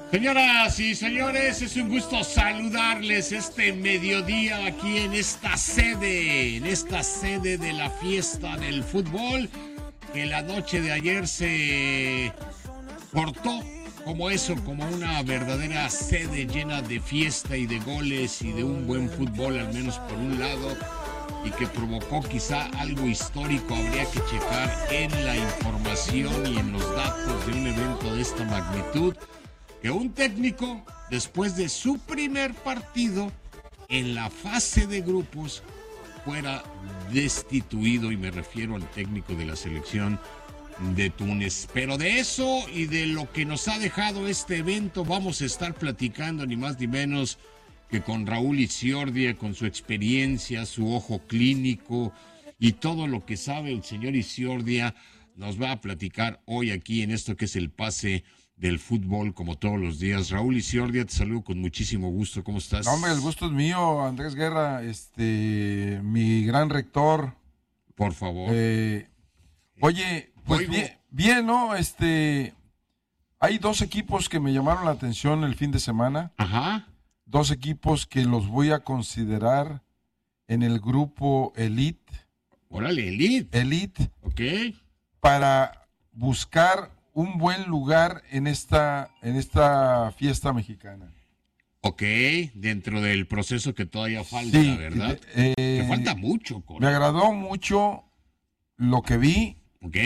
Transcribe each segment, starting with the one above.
Señoras y señores, es un gusto saludarles este mediodía aquí en esta sede de la fiesta del fútbol, que la noche de ayer se portó como una verdadera sede llena de fiesta y de goles y de un buen fútbol, al menos por un lado, y que provocó quizá algo histórico. Habría que checar en la información y en los datos de un evento de esta magnitud, que un técnico, después de su primer partido en la fase de grupos, fuera destituido, y me refiero al técnico de la selección de Túnez. Pero de eso y de lo que nos ha dejado este evento vamos a estar platicando, ni más ni menos que con Raúl Izziordia, con su experiencia, su ojo clínico y todo lo que sabe el señor Izziordia. Nos va a platicar hoy aquí en esto que es el pase del fútbol, como todos los días. Raúl Izziordia, te saludo con muchísimo gusto. ¿Cómo estás? No, hombre, el gusto es mío, Andrés Guerra, mi gran rector. Por favor. Oye, pues bien, ¿no? Hay dos equipos que me llamaron la atención el fin de semana. Ajá. Dos equipos que los voy a considerar en el grupo Elite. Órale, Elite. Elite. Ok. Para buscar un buen lugar en esta fiesta mexicana. Ok, dentro del proceso que todavía falta, sí, ¿verdad? Que falta mucho, Cora. Me agradó mucho lo que vi. Ok.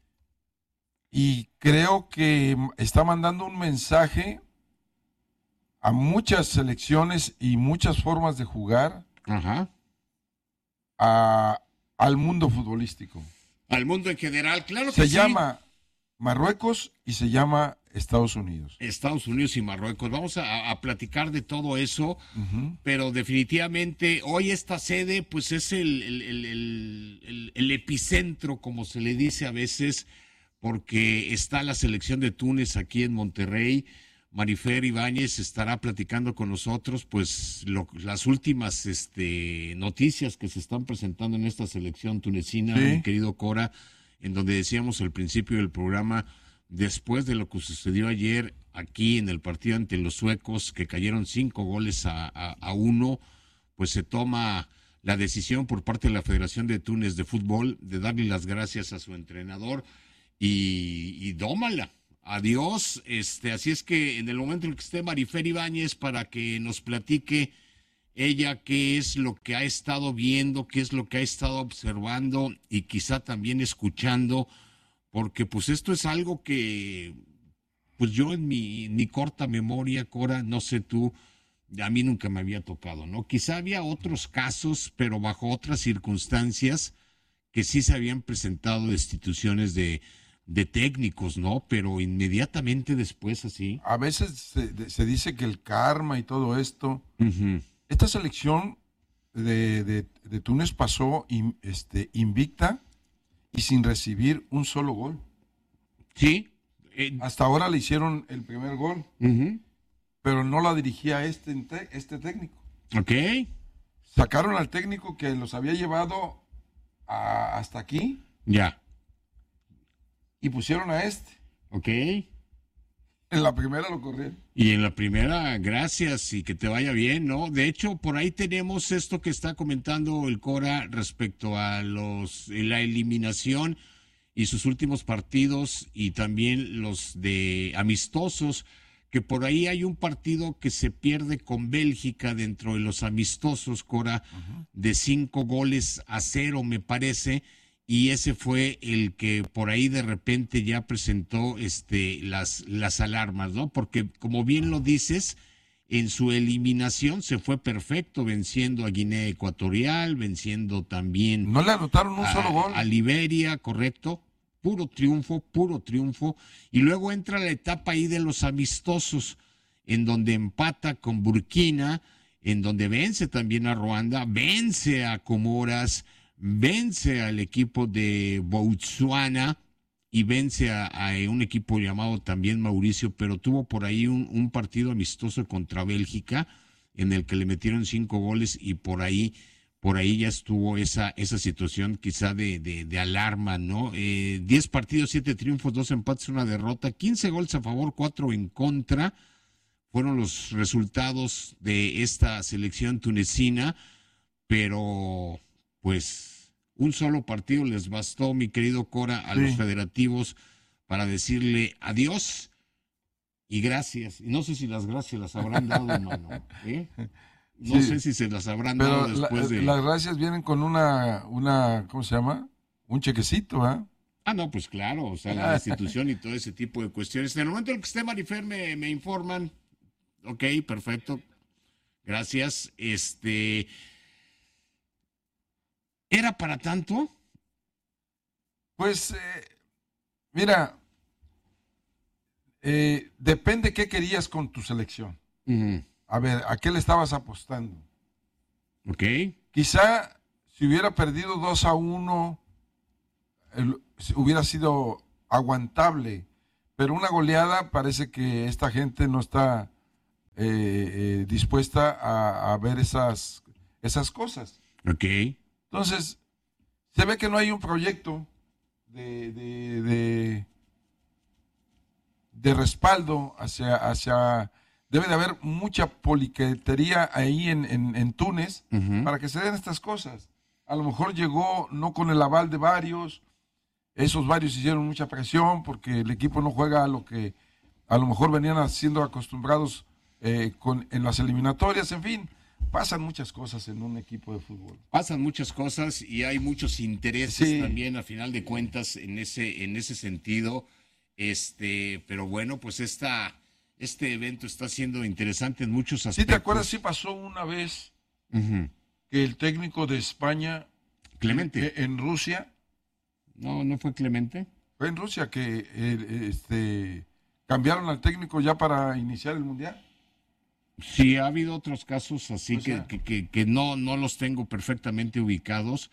Y creo que está mandando un mensaje a muchas selecciones y muchas formas de jugar. Ajá. Al mundo futbolístico. Al mundo en general, claro que sí. Se llama Marruecos y se llama Estados Unidos. Estados Unidos y Marruecos. Vamos a platicar de todo eso, pero definitivamente hoy esta sede pues es el epicentro, como se le dice a veces, porque está la selección de Túnez aquí en Monterrey. Marifer Ibáñez estará platicando con nosotros pues las últimas noticias que se están presentando en esta selección tunecina, sí, mi querido Cora, en donde decíamos al principio del programa, después de lo que sucedió ayer aquí en el partido ante los suecos, que cayeron 5-1, pues se toma la decisión por parte de la Federación de Túnez de Fútbol de darle las gracias a su entrenador y dómala. Adiós, así es que en el momento en que esté Marifer Ibáñez para que nos platique ella qué es lo que ha estado viendo, qué es lo que ha estado observando y quizá también escuchando, porque pues esto es algo que pues yo en mi corta memoria, Cora, no sé tú, a mí nunca me había tocado, ¿no? Quizá había otros casos, pero bajo otras circunstancias que sí se habían presentado destituciones de técnicos, ¿no? Pero inmediatamente después así. A veces se dice que el karma y todo esto. Uh-huh. Esta selección de Túnez pasó invicta y sin recibir un solo gol. Sí. Hasta ahora le hicieron el primer gol, uh-huh, pero no la dirigía este técnico. Ok. Sacaron al técnico que los había llevado hasta aquí. Ya. Y pusieron a Ok. En la primera lo corrieron. Y en la primera, gracias y que te vaya bien, ¿no? De hecho, por ahí tenemos esto que está comentando el Cora respecto a la eliminación y sus últimos partidos y también los de amistosos, que por ahí hay un partido que se pierde con Bélgica dentro de los amistosos, Cora, de 5-0, me parece. Y ese fue el que por ahí de repente ya presentó las alarmas, ¿no? Porque como bien lo dices, en su eliminación se fue perfecto, venciendo a Guinea Ecuatorial, venciendo también... No le anotaron un solo gol. A Liberia, correcto. Puro triunfo. Y luego entra la etapa ahí de los amistosos, en donde empata con Burkina, en donde vence también a Ruanda, vence a Comoras, vence al equipo de Botsuana y vence a un equipo llamado también Mauricio, pero tuvo por ahí un partido amistoso contra Bélgica en el que le metieron 5 goles y por ahí ya estuvo esa situación quizá de alarma, ¿no? 10 partidos, 7 triunfos, 2 empates, 1 derrota, 15 goles a favor, 4 en contra, fueron los resultados de esta selección tunecina, pero pues un solo partido les bastó, mi querido Cora, a los federativos para decirle adiós y gracias. Y no sé si las gracias las habrán dado, mano, ¿eh? No sé si se las habrán dado después de... Las gracias vienen con una, ¿cómo se llama? Un chequecito, ¿ah? No, pues claro, o sea, la institución y todo ese tipo de cuestiones. En el momento en el que esté Marifer me informan. Ok, perfecto. Gracias. ¿Era para tanto? Pues, mira, depende qué querías con tu selección. Uh-huh. A ver, ¿a qué le estabas apostando? Ok. Quizá si hubiera perdido 2-1, hubiera sido aguantable, pero una goleada parece que esta gente no está dispuesta a ver esas cosas. Ok. Entonces, se ve que no hay un proyecto de respaldo hacia debe de haber mucha poliquetería ahí en Túnez uh-huh. para que se den estas cosas. A lo mejor llegó no con el aval de varios, esos varios hicieron mucha presión porque el equipo no juega a lo que a lo mejor venían siendo acostumbrados en las eliminatorias, en fin. Pasan muchas cosas en un equipo de fútbol. Pasan muchas cosas y hay muchos intereses también, a final de cuentas, en ese sentido. Pero bueno, pues este evento está siendo interesante en muchos aspectos. ¿Sí te acuerdas? Sí pasó una vez uh-huh. que el técnico de España, Clemente, en Rusia. No fue Clemente. Fue en Rusia que cambiaron al técnico ya para iniciar el Mundial. Sí, ha habido otros casos así que no los tengo perfectamente ubicados.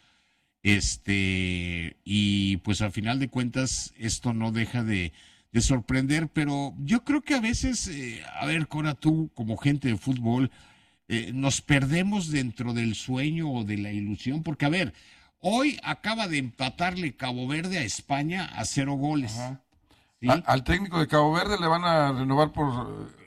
Y pues al final de cuentas esto no deja de sorprender, pero yo creo que a veces, a ver, Cora, tú como gente de fútbol, nos perdemos dentro del sueño o de la ilusión, porque a ver, hoy acaba de empatarle Cabo Verde a España a 0 goles. ¿Sí? Al técnico de Cabo Verde le van a renovar por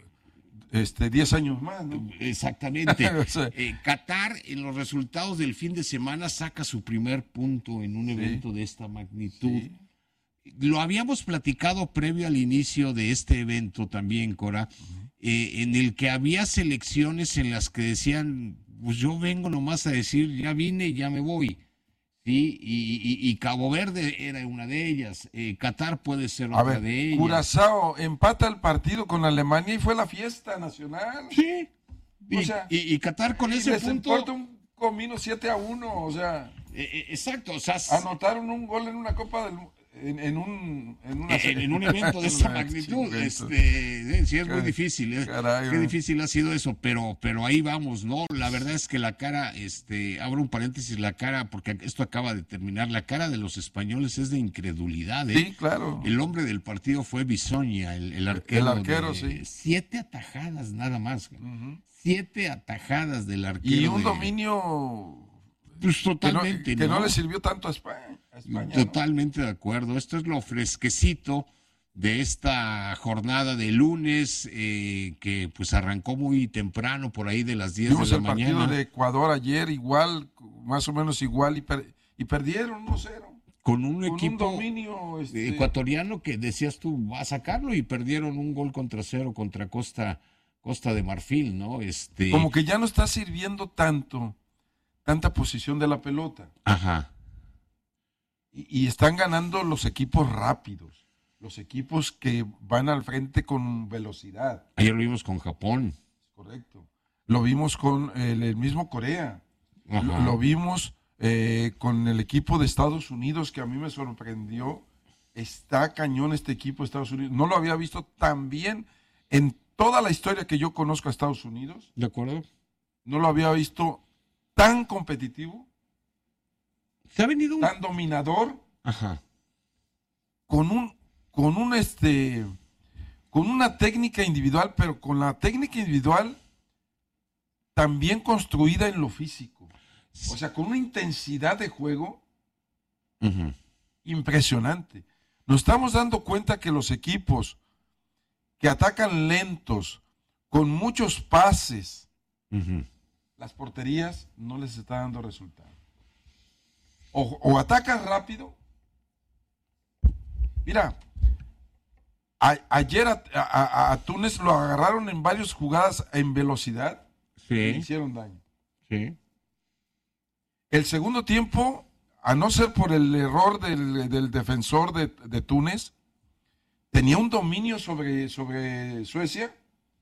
10 años más, ¿no? Exactamente. O sea, Qatar, en los resultados del fin de semana, saca su primer punto en un evento de esta magnitud. Sí. Lo habíamos platicado previo al inicio de este evento también, Cora, en el que había selecciones en las que decían, pues yo vengo nomás a decir, ya vine, ya me voy. Sí, y Cabo Verde era una de ellas. Qatar puede ser otra de ellas. Curazao empata el partido con Alemania y fue la fiesta nacional. Sí. O sea, y Qatar con ese les punto. importa un comino 7-1, o sea. Exacto, o sea. Anotaron un gol en una Copa del en un evento de esa magnitud. Sí, es muy difícil. Qué difícil ha sido eso, pero ahí vamos, ¿no? La verdad es que la cara, abro un paréntesis, la cara, porque esto acaba de terminar, la cara de los españoles es de incredulidad, ¿eh? Sí, claro. El hombre del partido fue Bisoña, el arquero. El arquero, sí. 7 atajadas nada más. Uh-huh. 7 atajadas del arquero. Y un dominio. Pues totalmente, que no le sirvió tanto a España. Totalmente de acuerdo. Esto es lo fresquecito de esta jornada de lunes, que pues arrancó muy temprano, por ahí de las 10 de la mañana. Vimos el partido de Ecuador ayer, igual, más o menos igual, y perdieron 1-0. Con un equipo dominio, ecuatoriano que decías tú, va a sacarlo, y perdieron 1-0 contra Costa de Marfil, ¿no? Como que ya no está sirviendo tanta posición de la pelota. Ajá. Y están ganando los equipos rápidos, los equipos que van al frente con velocidad. Ayer lo vimos con Japón. Correcto. Lo vimos con el mismo Corea. Lo vimos con el equipo de Estados Unidos, que a mí me sorprendió. Está cañón este equipo de Estados Unidos. No lo había visto tan bien en toda la historia que yo conozco a Estados Unidos. ¿De acuerdo? No lo había visto tan competitivo. Se ha venido tan dominador. Ajá. Con una técnica individual, pero con la técnica individual también construida en lo físico. O sea, con una intensidad de juego uh-huh. impresionante. Nos estamos dando cuenta que los equipos que atacan lentos, con muchos pases, Ujú. las porterías no les está dando resultado. O atacas rápido. Mira, ayer a Túnez lo agarraron en varias jugadas en velocidad y le Sí, hicieron daño. sí. El segundo tiempo, a no ser por el error del defensor de Túnez, tenía un dominio sobre Suecia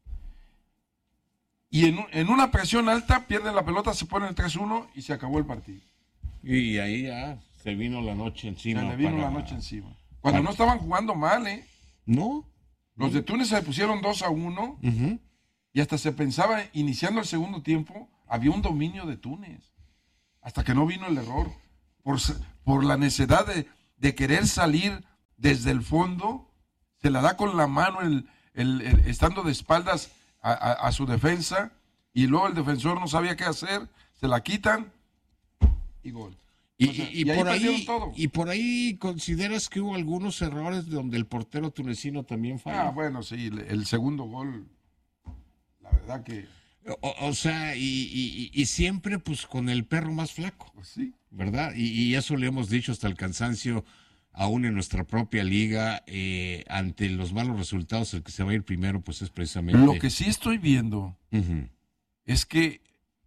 y en una presión alta pierden la pelota, se pone el 3-1 y se acabó el partido. Y ahí ya se vino la noche encima. Se le vino la noche encima. Cuando no estaban jugando mal, ¿No? los de Túnez se pusieron 2-1 Ujú. y hasta se pensaba, iniciando el segundo tiempo, había un dominio de Túnez. Hasta que no vino el error. Por la necesidad de querer salir desde el fondo, se la da con la mano estando de espaldas a su defensa, y luego el defensor no sabía qué hacer, se la quitan y gol. Y, O sea, y ahí por perdieron ahí, todo. y por ahí consideras que hubo algunos errores donde el portero tunecino también falló. Bueno, sí, el segundo gol, la verdad que, O sea, y siempre pues con el perro más flaco, pues sí. ¿verdad? Y eso le hemos dicho hasta el cansancio, aún en nuestra propia liga, ante los malos resultados, el que se va a ir primero pues es precisamente... Lo que sí estoy viendo Ujú. es que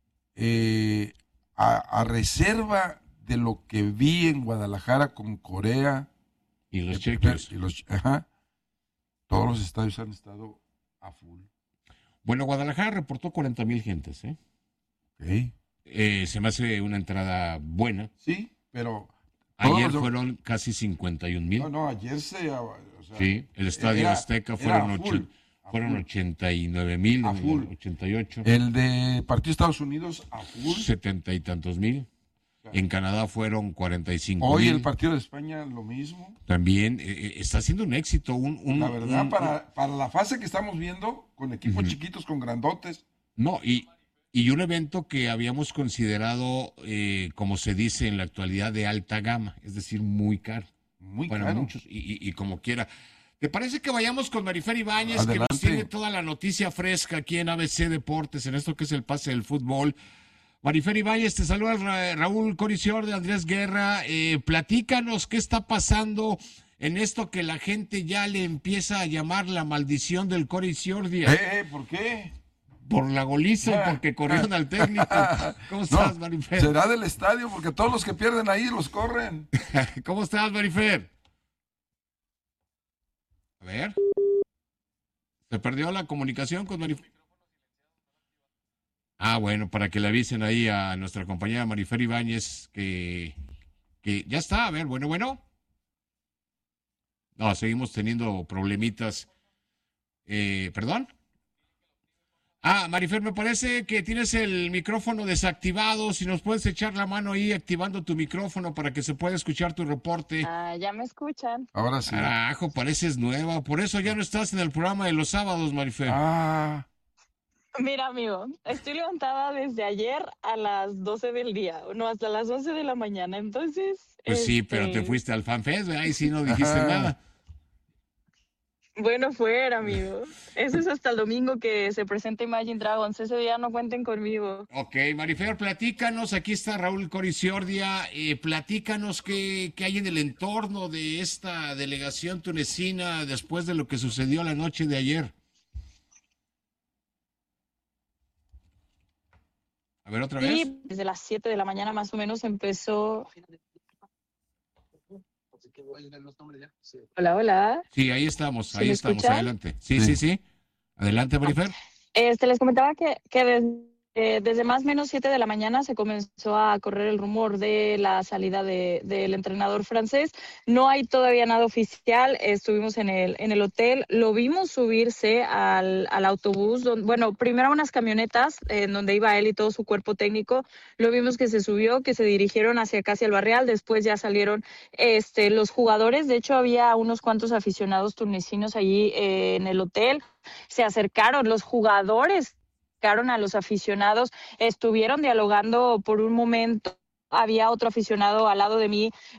a reserva de lo que vi en Guadalajara con Corea Y los chequios. todos los estadios han estado a full. Bueno, Guadalajara reportó 40,000 gentes, ¿eh? Okay. Se me hace una entrada buena. Sí, pero Ayer fueron casi 51,000. No, ayer o sea, Sí, el Estadio Azteca fueron 89,000, a full. 88. El de Partido Estados Unidos a full. 70 y tantos mil. En Canadá fueron 45,000. Hoy el partido de España lo mismo. También está siendo un éxito. La verdad, para la fase que estamos viendo, con equipos chiquitos, con grandotes. No, y un evento que habíamos considerado, como se dice en la actualidad, de alta gama, es decir, muy caro. Muy Para caro. muchos, y como quiera. ¿Te parece que vayamos con Marifer Ibáñez, Adelante. que nos tiene toda la noticia fresca aquí en ABC Deportes, en esto que es el pase del fútbol? Marifer Ibáñez, te saluda Raúl Coricior de Andrés Guerra. Platícanos qué está pasando en esto que la gente ya le empieza a llamar la maldición del Coriciordia. ¿Por qué? Por la goliza, porque corrieron al técnico. ¿Cómo estás, No, Marifer? será del estadio, porque todos los que pierden ahí los corren. ¿Cómo estás, Marifer? A ver. ¿Se perdió la comunicación con Marifer? Ah, bueno, para que le avisen ahí a nuestra compañera Marifer Ibáñez que ya está. A ver, bueno. No, seguimos teniendo problemitas. ¿Perdón? Ah, Marifer, me parece que tienes el micrófono desactivado. Si nos puedes echar la mano ahí activando tu micrófono para que se pueda escuchar tu reporte. Ya me escuchan. Ahora sí. Carajo, pareces nueva. Por eso ya no estás en el programa de los sábados, Marifer. Mira, amigo, estoy levantada desde ayer a las 12 del día, no, hasta las 11 de la mañana, entonces... Pues sí, pero te fuiste al FanFest, ¿verdad? Ahí sí no dijiste nada. Bueno, fuera, amigo. Eso es hasta el domingo que se presenta Imagine Dragons. Ese día no cuenten conmigo. Ok, Marifer, platícanos. Aquí está Raúl Coriciordia. Platícanos qué hay en el entorno de esta delegación tunecina después de lo que sucedió la noche de ayer. A ver, otra vez. Sí, desde las 7 de la mañana más o menos empezó... Hola. Sí, ahí estamos, ahí estamos, escuchan? adelante. Sí. Adelante, Marifer. Les comentaba que desde más o menos 7 de la mañana se comenzó a correr el rumor de la salida del entrenador francés. No hay todavía nada oficial. Estuvimos en el hotel, lo vimos subirse al autobús, primero unas camionetas en donde iba él y todo su cuerpo técnico. Lo vimos que se subió, que se dirigieron hacia casi el Barrial. Después ya salieron los jugadores. De hecho, había unos cuantos aficionados tunecinos allí en el hotel. Se acercaron los jugadores, a los aficionados, estuvieron dialogando por un momento. Había otro aficionado al lado de mí,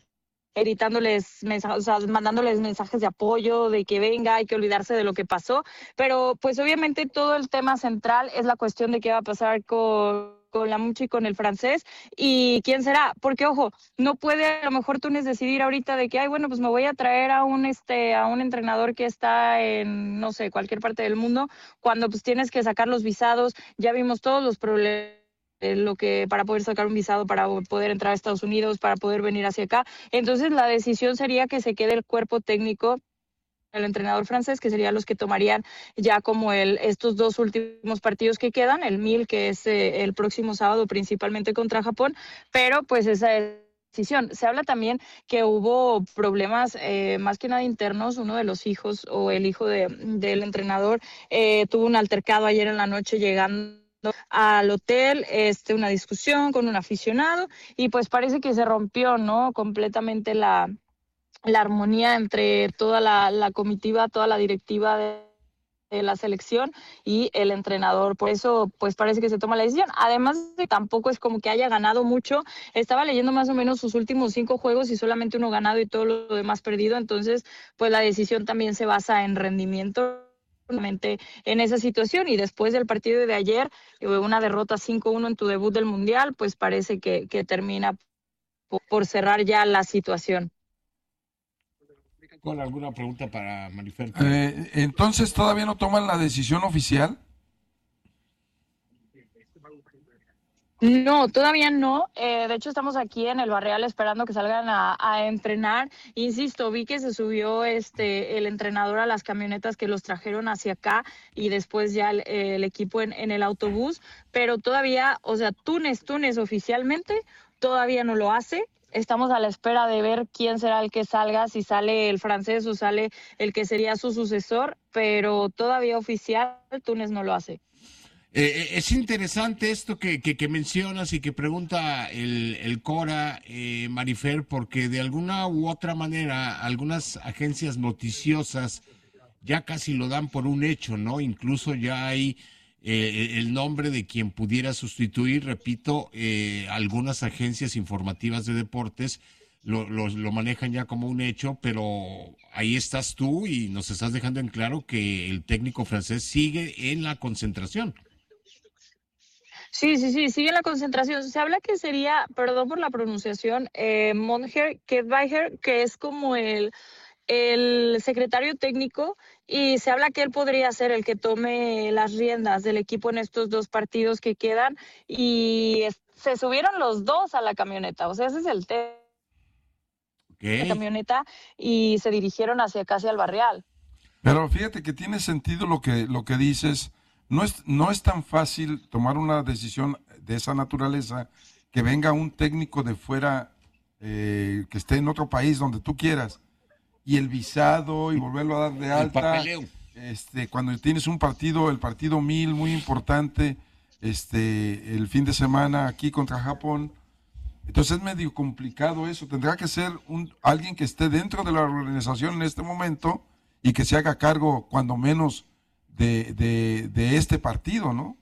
gritándoles mensajes, o sea, mandándoles mensajes de apoyo, de que venga, hay que olvidarse de lo que pasó, pero pues obviamente todo el tema central es la cuestión de qué va a pasar con la Muchi y con el francés, y quién será, porque ojo, no puede a lo mejor Túnez decidir ahorita de que, ay, bueno, pues me voy a traer a un entrenador que está en, no sé, cualquier parte del mundo, cuando pues tienes que sacar los visados, ya vimos todos los problemas, lo que para poder sacar un visado, para poder entrar a Estados Unidos, para poder venir hacia acá. Entonces la decisión sería que se quede el cuerpo técnico, el entrenador francés, que serían los que tomarían ya como estos dos últimos partidos que quedan, el 1000 que es el próximo sábado principalmente contra Japón, pero pues esa decisión. Se habla también que hubo problemas más que nada internos. Uno de los hijos o el hijo del entrenador tuvo un altercado ayer en la noche llegando al hotel, una discusión con un aficionado, y pues parece que se rompió, ¿no? Completamente la armonía entre toda la comitiva, toda la directiva de la selección y el entrenador. Por eso, pues parece que se toma la decisión. Además, de tampoco es como que haya ganado mucho. Estaba leyendo más o menos sus últimos 5 juegos y solamente uno ganado y todo lo demás perdido. Entonces, pues la decisión también se basa en rendimiento en esa situación, y después del partido de ayer, una derrota 5-1 en tu debut del Mundial, pues parece que termina por cerrar ya la situación. ¿Con alguna pregunta para Marifer? Entonces, ¿todavía no toman la decisión oficial? No, todavía no. De hecho, estamos aquí en el Barreal esperando que salgan a entrenar. Insisto, vi que se subió el entrenador a las camionetas que los trajeron hacia acá, y después ya el equipo en el autobús, pero todavía, o sea, Túnez oficialmente todavía no lo hace. Estamos a la espera de ver quién será el que salga, si sale el francés o sale el que sería su sucesor, pero todavía oficial Túnez no lo hace. Es interesante esto que mencionas y que pregunta el Cora, Marifer, porque de alguna u otra manera algunas agencias noticiosas ya casi lo dan por un hecho, ¿no? Incluso ya hay el nombre de quien pudiera sustituir, repito, algunas agencias informativas de deportes lo manejan ya como un hecho, pero ahí estás tú y nos estás dejando en claro que el técnico francés sigue en la concentración. Sí, sigue la concentración. Se habla que sería, perdón por la pronunciación, Monher Kedweijer, que es como el secretario técnico, y se habla que él podría ser el que tome las riendas del equipo en estos 2 partidos que quedan, y se subieron los dos a la camioneta, o sea, ese es el tema. La camioneta, y se dirigieron hacia casi al Barrial. Pero fíjate que tiene sentido lo que dices. No es tan fácil tomar una decisión de esa naturaleza, que venga un técnico de fuera, que esté en otro país donde tú quieras, y el visado y volverlo a dar de alta. Cuando tienes un partido, el partido 1000 muy importante, el fin de semana aquí contra Japón. Entonces es medio complicado eso. Tendrá que ser alguien que esté dentro de la organización en este momento y que se haga cargo, cuando menos, de este partido, ¿no?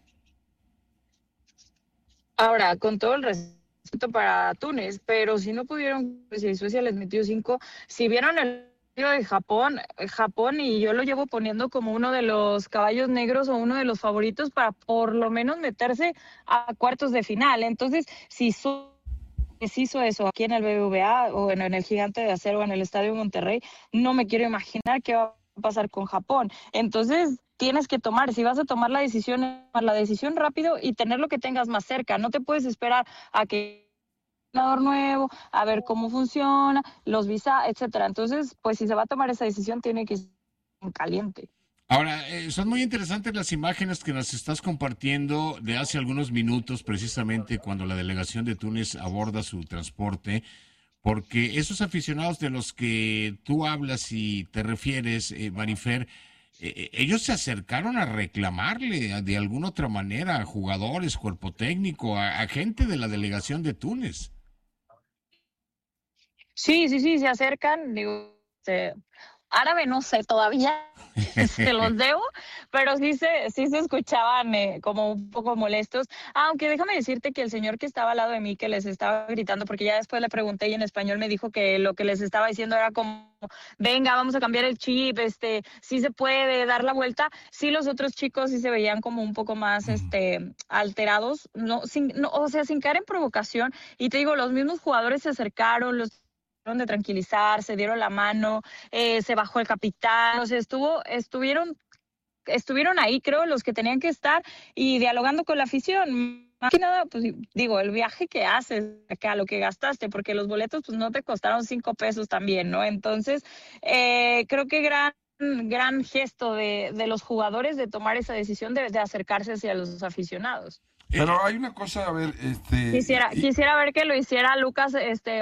Ahora, con todo el respeto para Túnez, pero si no pudieron, pues si Suecia les metió 5, si vieron el partido de Japón, y yo lo llevo poniendo como uno de los caballos negros o uno de los favoritos para por lo menos meterse a cuartos de final. Entonces, si hizo eso aquí en el BBVA o en el Gigante de Acero o en el Estadio Monterrey, no me quiero imaginar qué va a pasar con Japón. Entonces, tienes que tomar, si vas a tomar la decisión rápido y tener lo que tengas más cerca. No te puedes esperar a que un entrenador nuevo, a ver cómo funciona, los visas, etcétera. Entonces, pues si se va a tomar esa decisión, tiene que ser en caliente. Ahora, son muy interesantes las imágenes que nos estás compartiendo de hace algunos minutos, precisamente cuando la delegación de Túnez aborda su transporte, porque esos aficionados de los que tú hablas y te refieres, Marifer, ellos se acercaron a reclamarle de alguna otra manera a jugadores, cuerpo técnico, a gente de la delegación de Túnez. Sí, se acercan, digo, árabe no sé todavía, se los debo, pero sí se escuchaban como un poco molestos. Aunque déjame decirte que el señor que estaba al lado de mí, que les estaba gritando, porque ya después le pregunté y en español me dijo que lo que les estaba diciendo era como, venga, vamos a cambiar el chip, sí se puede dar la vuelta. Sí, los otros chicos sí se veían como un poco más alterados, o sea, sin caer en provocación. Y te digo, los mismos jugadores se acercaron, los de tranquilizar, se dieron la mano, se bajó el capitán, o sea, estuvieron ahí, creo, los que tenían que estar y dialogando con la afición. Más que nada, pues digo, el viaje que haces, acá, lo que gastaste, porque los boletos pues no te costaron 5 pesos también, ¿no? Entonces, creo que gran gesto de los jugadores de tomar esa decisión de acercarse hacia los aficionados. Pero hay una cosa, a ver, Quisiera ver que lo hiciera Lucas,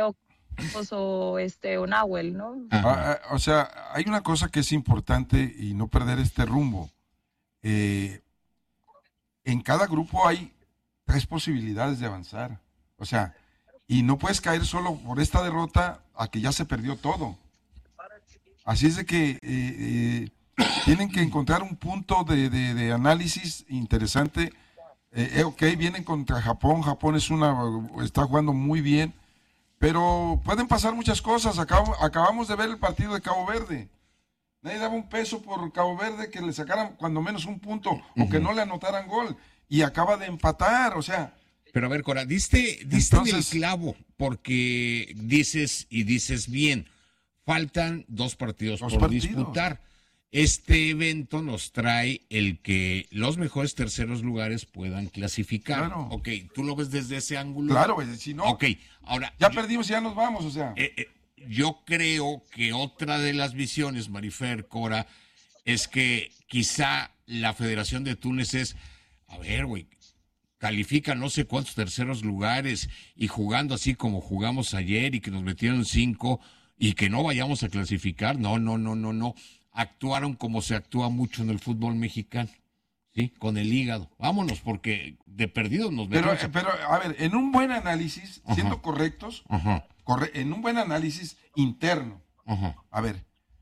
o Nahuel, ¿no? O sea, hay una cosa que es importante y no perder este rumbo. En cada grupo hay 3 posibilidades de avanzar. O sea, y no puedes caer solo por esta derrota a que ya se perdió todo. Así es de que tienen que encontrar un punto de análisis interesante. Ok, vienen contra Japón. Japón está jugando muy bien. Pero pueden pasar muchas cosas. Acabamos de ver el partido de Cabo Verde. Nadie daba un peso por Cabo Verde que le sacaran cuando menos un punto o que no le anotaran gol. Y acaba de empatar, o sea. Pero a ver, Cora, diste en el clavo, porque dices bien, faltan 2 partidos por disputar. Este evento nos trae el que los mejores terceros lugares puedan clasificar. Claro. Ok, ¿tú lo ves desde ese ángulo? Claro, si no. Ok, ahora. Ya perdimos y ya nos vamos, o sea. Yo creo que otra de las visiones, Marifer, Cora, es que quizá la Federación de Túnez es, a ver, güey, califica no sé cuántos terceros lugares y jugando así como jugamos ayer y que nos metieron 5 y que no vayamos a clasificar. No. Actuaron como se actúa mucho en el fútbol mexicano, ¿sí? Con el hígado. Vámonos, porque de perdidos nos metemos. Pero, a ver, en un buen análisis, siendo correctos, en un buen análisis interno, a ver,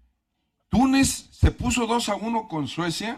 Túnez se puso 2-1 con Suecia,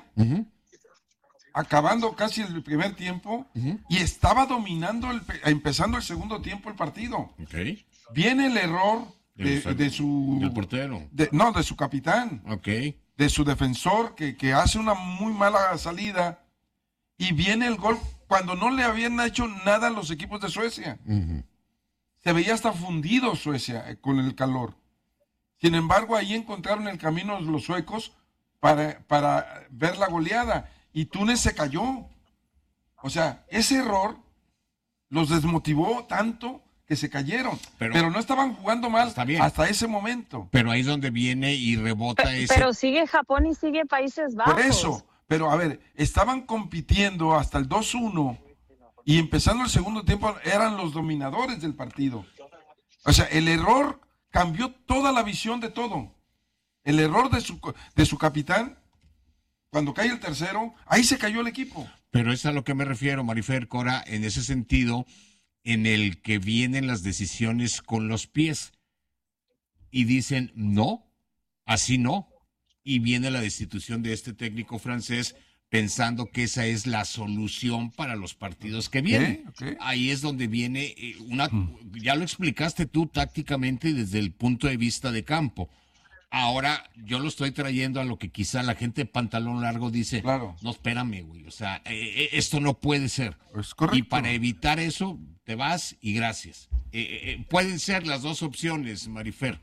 acabando casi el primer tiempo, y estaba dominando, empezando el segundo tiempo el partido. Okay. Viene el error de su... Del portero. De su capitán. Okay. De su defensor, que hace una muy mala salida, y viene el gol cuando no le habían hecho nada a los equipos de Suecia. Se veía hasta fundido Suecia con el calor. Sin embargo, ahí encontraron el camino los suecos para ver la goleada, y Túnez se cayó. O sea, ese error los desmotivó tanto que se cayeron, pero no estaban jugando mal hasta ese momento. Pero ahí es donde viene y rebota ese... Pero sigue Japón y sigue Países Bajos. Por eso, pero a ver, estaban compitiendo hasta el 2-1 y empezando el segundo tiempo eran los dominadores del partido. O sea, el error cambió toda la visión de todo. El error de su capitán, cuando cae el tercero, ahí se cayó el equipo. Pero es a lo que me refiero, Marifer, Cora, en ese sentido, en el que vienen las decisiones con los pies y dicen no, así no, y viene la destitución de este técnico francés pensando que esa es la solución para los partidos que vienen. Okay. Ahí es donde viene ya lo explicaste tú tácticamente desde el punto de vista de campo. Ahora yo lo estoy trayendo a lo que quizá la gente de pantalón largo dice, claro. No, espérame, güey, o sea, esto no puede ser. Es correcto. Y para evitar eso, te vas y gracias. Pueden ser las 2 opciones, Marifer.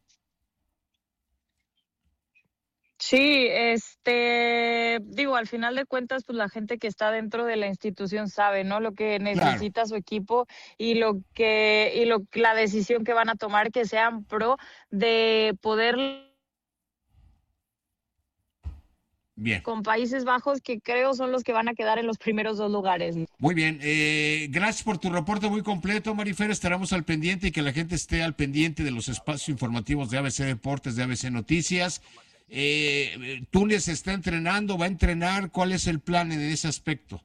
Sí, digo, al final de cuentas, pues la gente que está dentro de la institución sabe, ¿no? Lo que necesita su equipo y la decisión que van a tomar, que sean pro de poder Bien. Con Países Bajos, que creo son los que van a quedar en los primeros 2 lugares. Muy bien, gracias por tu reporte muy completo, Marifer. Estaremos al pendiente y que la gente esté al pendiente de los espacios informativos de ABC Deportes, de ABC Noticias. Túnez está entrenando, va a entrenar. ¿Cuál es el plan en ese aspecto?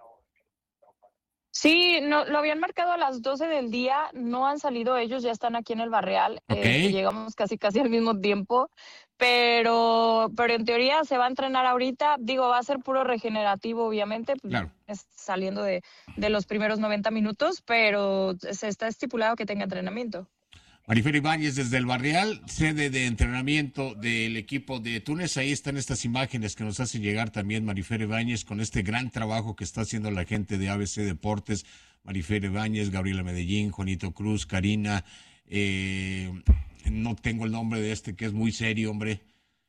Sí, no, lo habían marcado a las 12 del día, no han salido ellos, ya están aquí en el Barreal, llegamos casi al mismo tiempo, pero en teoría se va a entrenar ahorita. Digo, va a ser puro regenerativo, obviamente, pues, Claro. saliendo de los primeros 90 minutos, pero se está estipulado que tenga entrenamiento. Marifer Ibáñez desde el Barrial, sede de entrenamiento del equipo de Túnez. Ahí están estas imágenes que nos hacen llegar también Marifer Ibáñez con este gran trabajo que está haciendo la gente de ABC Deportes. Marifer Ibáñez, Gabriela Medellín, Juanito Cruz, Karina, no tengo el nombre de este que es muy serio, hombre.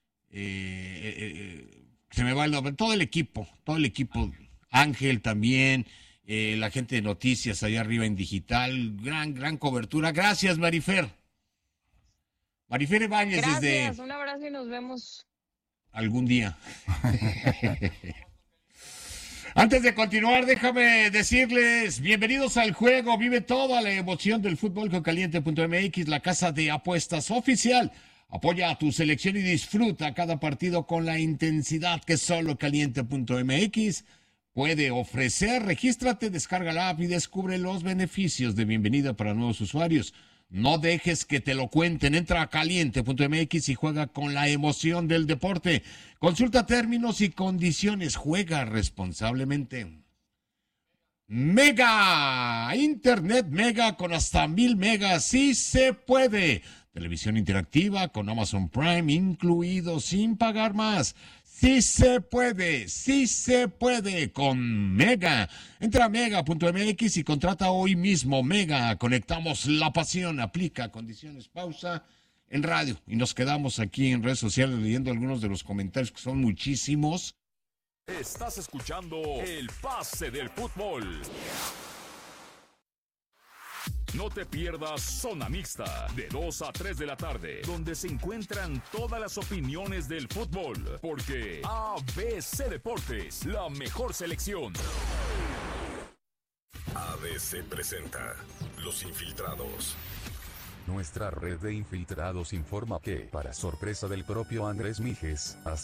Se me va el nombre. Todo el equipo, Ángel también. La gente de noticias allá arriba en digital, gran cobertura. Gracias, Marifer. Marifer Ibáñez. Gracias, un abrazo y nos vemos algún día. Antes de continuar, déjame decirles, bienvenidos al juego, vive toda la emoción del fútbol con Caliente.mx, la casa de apuestas oficial. Apoya a tu selección y disfruta cada partido con la intensidad que solo Caliente.mx puede ofrecer. Regístrate, descarga la app y descubre los beneficios de bienvenida para nuevos usuarios. No dejes que te lo cuenten. Entra a Caliente.mx y juega con la emoción del deporte. Consulta términos y condiciones. Juega responsablemente. Mega, Internet Mega con hasta 1000 megas. Sí se puede. Televisión interactiva con Amazon Prime incluido sin pagar más. Sí se puede con Mega. Entra a Mega.mx y contrata hoy mismo. Mega, conectamos la pasión, aplica condiciones, pausa en radio. Y nos quedamos aquí en redes sociales leyendo algunos de los comentarios que son muchísimos. Estás escuchando El Pase del Fútbol. No te pierdas Zona Mixta, de 2 a 3 de la tarde, donde se encuentran todas las opiniones del fútbol, porque ABC Deportes, la mejor selección. ABC presenta Los Infiltrados. Nuestra red de infiltrados informa que, para sorpresa del propio Andrés Mijes,